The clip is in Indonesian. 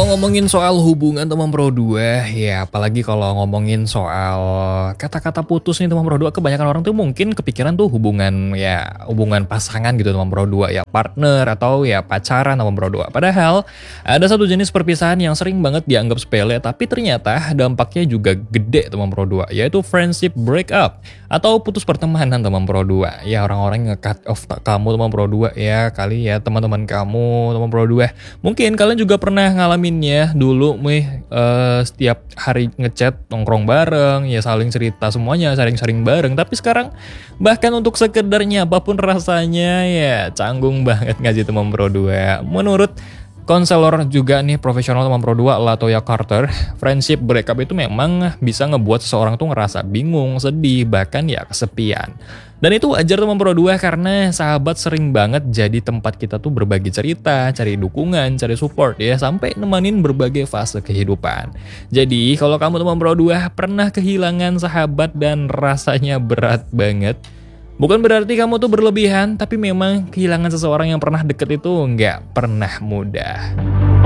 ngomongin soal hubungan teman Pro 2, ya apalagi kalau ngomongin soal kata-kata putus nih teman Pro 2, kebanyakan orang tuh mungkin kepikiran tuh hubungan hubungan pasangan gitu teman Pro 2, ya partner atau ya pacaran teman Pro 2. Padahal ada satu jenis perpisahan yang sering banget dianggap sepele tapi ternyata dampaknya juga gede teman Pro 2, yaitu friendship breakup atau putus pertemanan teman Pro 2. Ya orang-orang nge-cut off kamu teman Pro 2 ya, kali ya teman-teman kamu teman Pro 2. Mungkin kalian juga pernah ngalaminnya dulu setiap hari ngechat nongkrong bareng, ya saling cerita semuanya, sharing-sharing bareng. Tapi sekarang bahkan untuk sekedarnya apapun rasanya ya canggung banget nggak sih teman Pro 2? Menurut konselor juga nih profesional teman Pro 2 Latoya Carter, friendship breakup itu memang bisa ngebuat seseorang tuh ngerasa bingung, sedih, bahkan ya kesepian. Dan itu wajar teman Pro 2 karena sahabat sering banget jadi tempat kita tuh berbagi cerita, cari dukungan, cari support ya, sampai nemenin berbagai fase kehidupan. Jadi kalau kamu teman Pro 2 pernah kehilangan sahabat dan rasanya berat banget, bukan berarti kamu tuh berlebihan, tapi memang kehilangan seseorang yang pernah deket itu nggak pernah mudah.